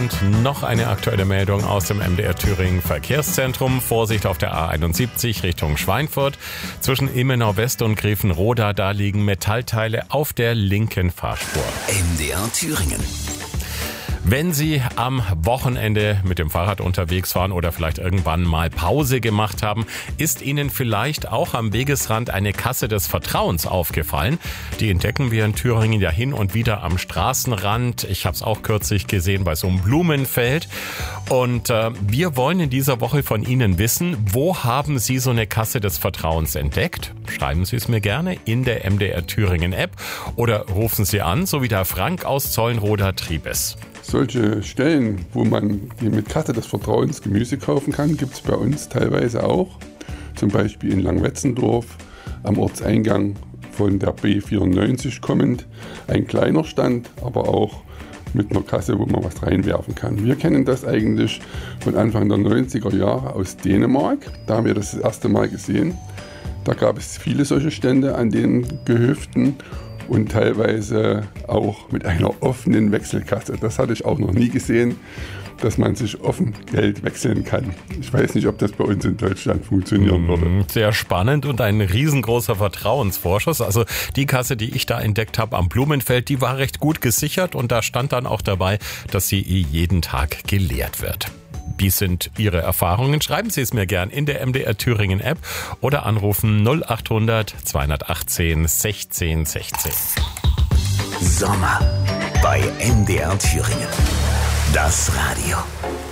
Und noch eine aktuelle Meldung aus dem MDR Thüringen Verkehrszentrum. Vorsicht auf der A71 Richtung Schweinfurt. Zwischen Immenau West und Grevenroda, da liegen Metallteile auf der linken Fahrspur. MDR Thüringen. Wenn Sie am Wochenende mit dem Fahrrad unterwegs waren oder vielleicht irgendwann mal Pause gemacht haben, ist Ihnen vielleicht auch am Wegesrand eine Kasse des Vertrauens aufgefallen. Die entdecken wir in Thüringen ja hin und wieder am Straßenrand. Ich habe es auch kürzlich gesehen bei so einem Blumenfeld. Und wir wollen in dieser Woche von Ihnen wissen, wo haben Sie so eine Kasse des Vertrauens entdeckt? Schreiben Sie es mir gerne in der MDR Thüringen App oder rufen Sie an, so wie der Frank aus Zollenroda Triebes. Solche Stellen, wo man mit Kasse des Vertrauens Gemüse kaufen kann, gibt es bei uns teilweise auch. Zum Beispiel in Langwetzendorf am Ortseingang von der B94 kommend. Ein kleiner Stand, aber auch mit einer Kasse, wo man was reinwerfen kann. Wir kennen das eigentlich von Anfang der 90er Jahre aus Dänemark. Da haben wir das erste Mal gesehen. Da gab es viele solche Stände an den Gehöften. Und teilweise auch mit einer offenen Wechselkasse. Das hatte ich auch noch nie gesehen, dass man sich offen Geld wechseln kann. Ich weiß nicht, ob das bei uns in Deutschland funktionieren würde. Sehr spannend und ein riesengroßer Vertrauensvorschuss. Also die Kasse, die ich da entdeckt habe am Blumenfeld, die war recht gut gesichert und da stand dann auch dabei, dass sie jeden Tag geleert wird. Wie sind Ihre Erfahrungen? Schreiben Sie es mir gern in der MDR Thüringen App oder anrufen 0800 218 16 16. Sommer bei MDR Thüringen. Das Radio.